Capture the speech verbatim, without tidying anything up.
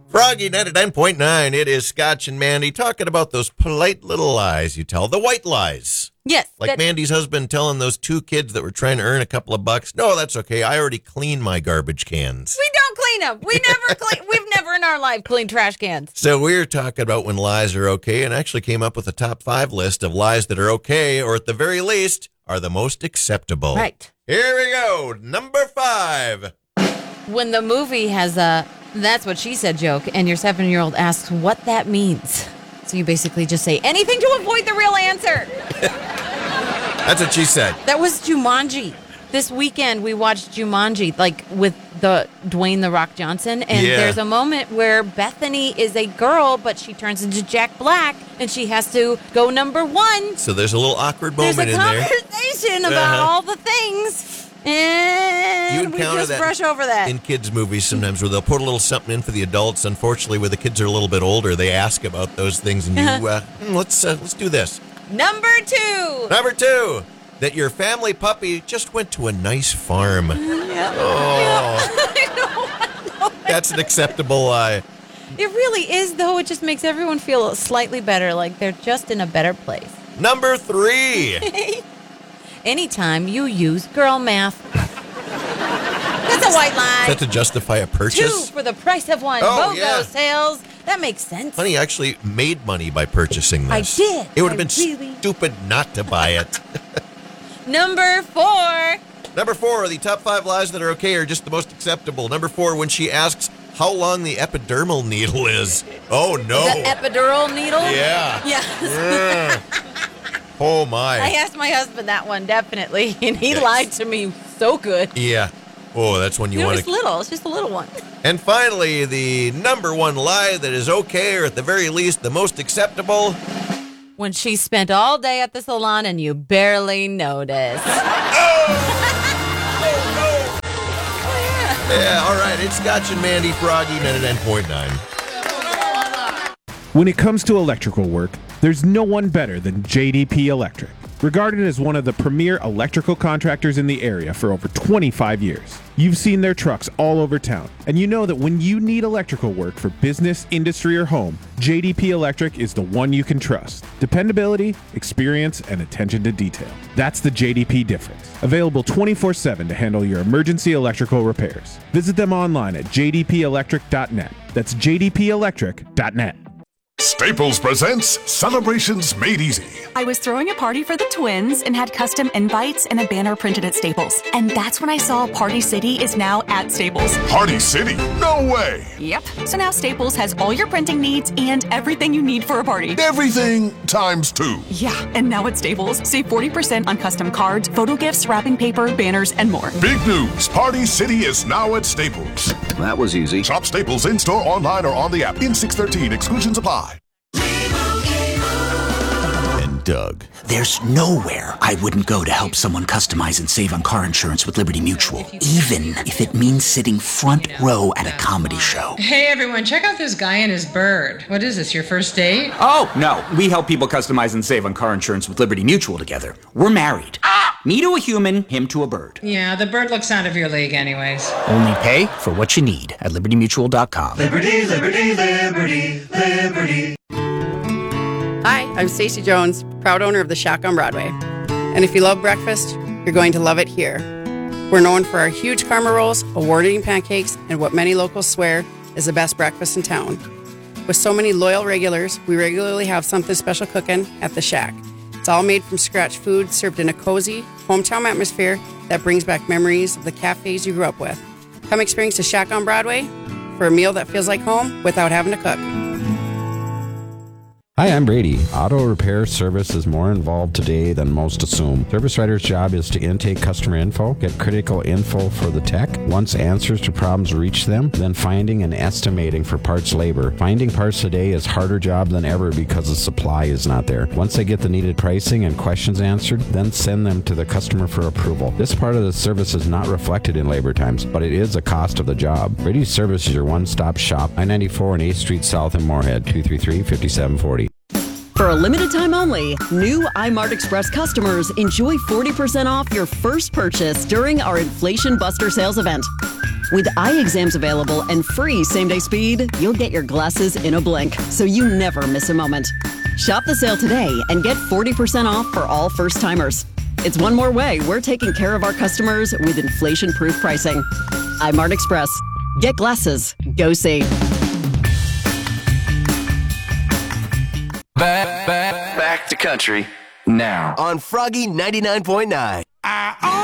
Froggy ninety-nine point nine. It is Scotch and Mandy talking about those polite little lies you tell, the white lies. Yes. Like Mandy's husband telling those two kids that were trying to earn a couple of bucks, no, that's okay. I already cleaned my garbage cans. We don't clean them. We never clean. We've never in our life cleaned trash cans. So we're talking about when lies are okay, and actually came up with a top five list of lies that are okay, or at the very least, are the most acceptable. Right. Here we go. Number five. When the movie has a "that's what she said" joke, and your seven-year-old asks what that means. So you basically just say anything to avoid the real answer. That's what she said. That was Jumanji. This weekend we watched Jumanji, like with the Dwayne The Rock Johnson, and Yeah. there's a moment where Bethany is a girl, but she turns into Jack Black, and she has to go number one. So there's a little awkward moment There's a in there. conversation about Uh-huh. all the things, and You we encounter just that brush over that. in kids' movies sometimes, where they'll put a little something in for the adults. Unfortunately, where the kids are a little bit older, they ask about those things, and you uh, "Hmm, let's uh, let's do this. Number two. Number two, that your family puppy just went to a nice farm. Yeah. Oh, I know, I know. that's an acceptable lie. It really is, though. It just makes everyone feel slightly better, like they're just in a better place. Number three. Anytime you use girl math. That's a white lie. Is that to justify a Two purchase? for the price of one. Oh, BOGO yeah. sales. That makes sense. Honey actually made money by purchasing this. I did. It would have I been really- stupid not to buy it. Number four. Number four, the top five lies that are okay are just the most acceptable. Number four, when she asks how long the epidermal needle is. Oh, no. The epidural needle? Yeah. Yes. Oh, my. I asked my husband that one, definitely, and he Yes. lied to me so good. Yeah. Oh, that's when you, You know, want it's to... little. It's just a little one. And finally, the number one lie that is okay, or at the very least, the most acceptable. When she spent all day at the salon and you barely noticed. Yeah, all right. It's Scotch and Mandy, Froggy, ninety-nine point nine. When it comes to electrical work, there's no one better than J D P Electric. Regarded as one of the premier electrical contractors in the area for over twenty-five years. You've seen their trucks all over town, and you know that when you need electrical work for business, industry, or home, J D P Electric is the one you can trust. Dependability, experience, and attention to detail. That's the J D P difference. Available twenty-four seven to handle your emergency electrical repairs. Visit them online at j d p electric dot net. That's j d p electric dot net. Staples presents Celebrations Made Easy. I was throwing a party for the twins and had custom invites and a banner printed at Staples. And that's when I saw Party City is now at Staples. Party City? No way! Yep. So now Staples has all your printing needs and everything you need for a party. Everything times two. Yeah, and now at Staples, save forty percent on custom cards, photo gifts, wrapping paper, banners, and more. Big news! Party City is now at Staples. That was easy. Shop Staples in-store, online, or on the app. In six thirteen, exclusions apply. And Doug. There's nowhere I wouldn't go to help someone customize and save on car insurance with Liberty Mutual, even if it means sitting front row at a comedy show. Hey everyone, check out this guy and his bird. What is this, your first date? Oh, no. We help people customize and save on car insurance with Liberty Mutual together. We're married. Me to a human, him to a bird. Yeah, the bird looks out of your league anyways. Only pay for what you need at liberty mutual dot com. Liberty, liberty, liberty, liberty. Hi, I'm Stacey Jones, proud owner of the Shack on Broadway. And if you love breakfast, you're going to love it here. We're known for our huge karma rolls, award-winning pancakes, and what many locals swear is the best breakfast in town. With so many loyal regulars, we regularly have something special cooking at the Shack. It's all made from scratch food served in a cozy, hometown atmosphere that brings back memories of the cafes you grew up with. Come experience the Shack on Broadway for a meal that feels like home without having to cook. Hi, I'm Brady. Auto repair service is more involved today than most assume. Service writer's job is to intake customer info, get critical info for the tech, once answers to problems reach them, then finding and estimating for parts labor. Finding parts today is harder job than ever because the supply is not there. Once they get the needed pricing and questions answered, then send them to the customer for approval. This part of the service is not reflected in labor times, but it is a cost of the job. Brady's Service is your one-stop shop, I ninety-four and eighth Street South in Moorhead, two three three, five seven four zero. For a limited time only, new iMart Express customers enjoy forty percent off your first purchase during our Inflation Buster sales event. With eye exams available and free same-day speed, you'll get your glasses in a blink, so you never miss a moment. Shop the sale today and get forty percent off for all first-timers. It's one more way we're taking care of our customers with inflation-proof pricing. iMart Express. Get glasses. Go see. Back, back, back to country now on Froggy ninety-nine point nine. I